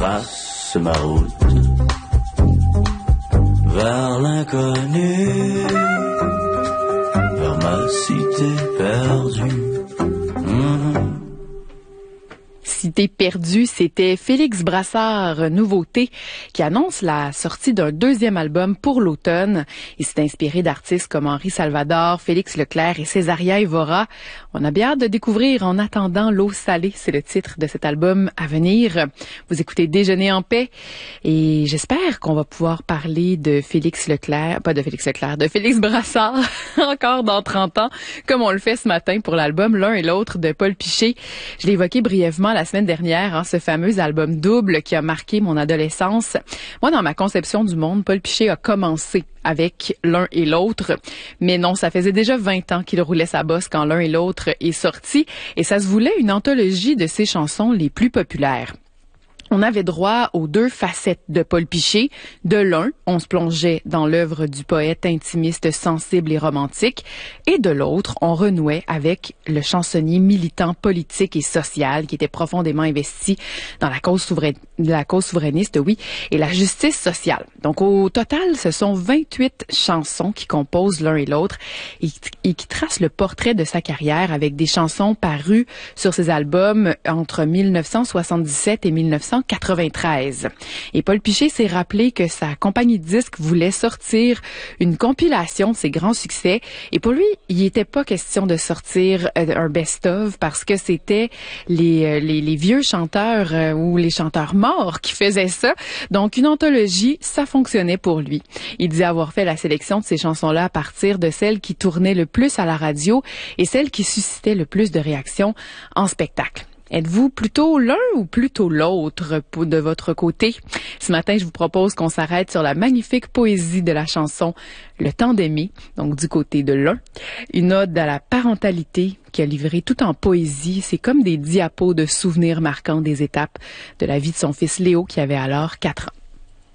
trace ma route vers l'inconnu, vers ma cité perdue. Cité perdue, c'était Félix Brassard, nouveauté, qui annonce la sortie d'un deuxième album pour l'automne. Il s'est inspiré d'artistes comme Henri Salvador, Félix Leclerc et Césaria Evora. On a bien hâte de découvrir En attendant l'eau salée, c'est le titre de cet album à venir. Vous écoutez Déjeuner en paix et j'espère qu'on va pouvoir parler de Félix Leclerc, pas de Félix Leclerc, de Félix Brassard encore dans 30 ans, comme on le fait ce matin pour l'album L'un et l'autre de Paul Piché. Je l'ai évoqué brièvement la semaine dernière, ce fameux album double qui a marqué mon adolescence. Moi, dans ma conception du monde, Paul Piché a commencé avec L'un et l'autre. Mais non, ça faisait déjà 20 ans qu'il roulait sa bosse quand L'un et l'autre est sorti et ça se voulait une anthologie de ses chansons les plus populaires. On avait droit aux deux facettes de Paul Piché. De l'un, on se plongeait dans l'œuvre du poète intimiste sensible et romantique, et de l'autre, on renouait avec le chansonnier militant politique et social qui était profondément investi dans la cause souverainiste, oui, et la justice sociale. Donc au total, ce sont 28 chansons qui composent L'un et l'autre et qui tracent le portrait de sa carrière avec des chansons parues sur ses albums entre 1977 et 1993. Et Paul Piché s'est rappelé que sa compagnie de disques voulait sortir une compilation de ses grands succès. Et pour lui, il n'était pas question de sortir un best-of parce que c'était les vieux chanteurs ou les chanteurs morts qui faisaient ça. Donc, une anthologie, ça fonctionnait pour lui. Il dit avoir fait la sélection de ces chansons-là à partir de celles qui tournaient le plus à la radio et celles qui suscitaient le plus de réactions en spectacle. Êtes-vous plutôt l'un ou plutôt l'autre de votre côté? Ce matin, je vous propose qu'on s'arrête sur la magnifique poésie de la chanson Le temps d'aimer, donc du côté de l'un. Une ode à la parentalité qui a livré tout en poésie. C'est comme des diapos de souvenirs marquants des étapes de la vie de son fils Léo qui avait alors 4 ans.